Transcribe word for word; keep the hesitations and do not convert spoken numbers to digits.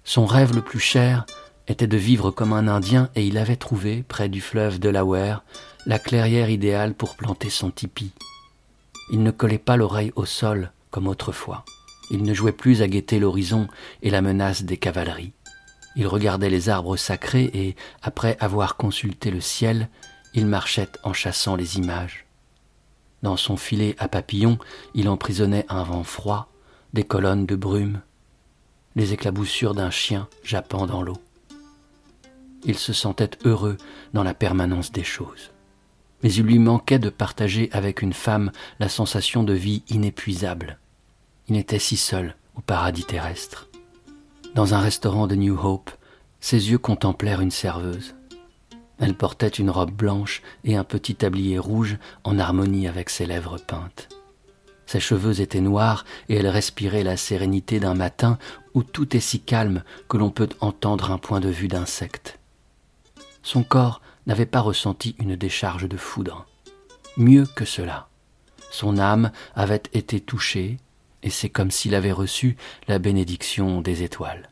Son rêve le plus cher était de vivre comme un Indien et il avait trouvé, près du fleuve Delaware, la clairière idéale pour planter son tipi. Il ne collait pas l'oreille au sol comme autrefois. Il ne jouait plus à guetter l'horizon et la menace des cavaleries. Il regardait les arbres sacrés et, après avoir consulté le ciel, il marchait en chassant les images. Dans son filet à papillons, il emprisonnait un vent froid, des colonnes de brume, les éclaboussures d'un chien jappant dans l'eau. Il se sentait heureux dans la permanence des choses. Mais il lui manquait de partager avec une femme la sensation de vie inépuisable. Il était si seul au paradis terrestre. Dans un restaurant de New Hope, ses yeux contemplèrent une serveuse. Elle portait une robe blanche et un petit tablier rouge en harmonie avec ses lèvres peintes. Ses cheveux étaient noirs et elle respirait la sérénité d'un matin où tout est si calme que l'on peut entendre un point de vue d'insecte. Son corps n'avait pas ressenti une décharge de foudre. Mieux que cela, son âme avait été touchée et c'est comme s'il avait reçu la bénédiction des étoiles.